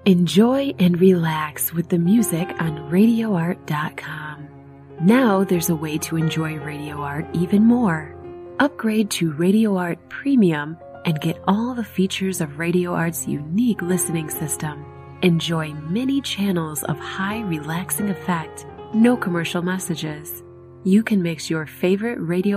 Enjoy and relax with the music on RadioArt.com. Now there's a way to enjoy Radio Art even more. Upgrade to Radio Art Premium and get all the features of Radio Art's unique listening system. Enjoy many channels of high relaxing effect, no commercial messages. You can mix your favorite radio